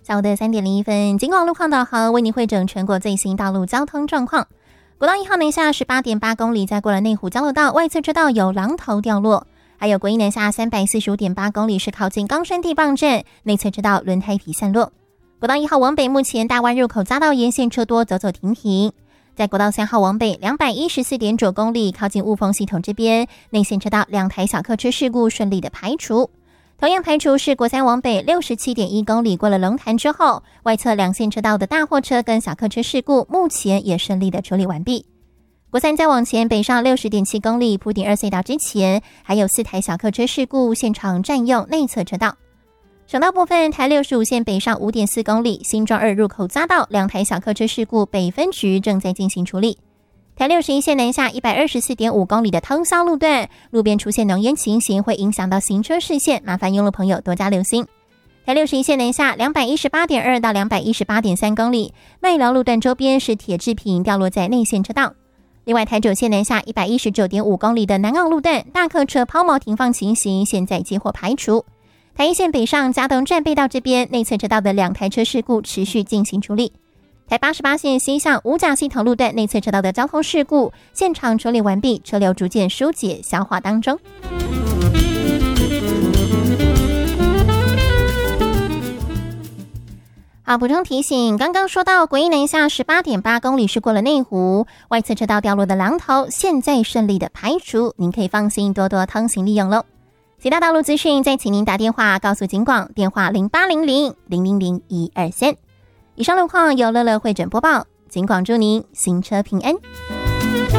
下午的3点01分，警广路况导航为您汇整全国最新道路交通状况。国道1号南下 18.8 公里，在过了内湖交流道外侧车道有榔头掉落，还有国一南下 345.8 公里是靠近冈山地磅站内侧车道轮胎皮散落。国道1号往北，目前大湾入口匝道沿线车多，走走停停。在国道3号往北 214.9 公里，靠近雾峰系统这边内线车道2台小客车事故顺利的排除。同样排除是国3往北 67.1 公里，过了龙潭之后，外侧2线车道的大货车跟小客车事故目前也顺利的处理完毕。国3再往前北上 60.7 公里，埔顶2隧道之前还有4台小客车事故，现场占用内侧车道。省道部分，台65线北上 5.4 公里，新庄2入口匝道2台小客车事故，北分局正在进行处理。台61线南下 124.5 公里的通霄路段，路边出现浓烟情形，会影响到行车视线，麻烦用路朋友多加留心。台61线南下 218.2 到 218.3 公里，麦寮路段周边是铁制品掉落在内线车道。另外，台9线南下 119.5 公里的南澳路段，大客车抛锚停放情形，现在接获排除。台1线北上嘉东站背道这边内侧车道的2台车事故持续进行处理。台88线西向五甲系统路段内侧车道的交通事故现场处理完毕，车流逐渐疏解消化当中。好，补充提醒，刚刚说到国一南下 18.8 公里是过了内湖，外侧车道掉落的榔头现在顺利的排除，您可以放心多多通行利用咯。其他道路资讯再请您打电话告诉警广，电话0800-000-123。以上路况由乐乐会诊播报，警广祝您行车平安。